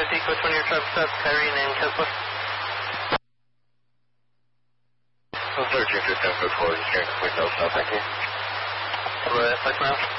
peak, which one of your trucks up, Kyrene and Kessler? 13 to 10 foot 4, just carrying complete no, thank you. Hello, 6 miles.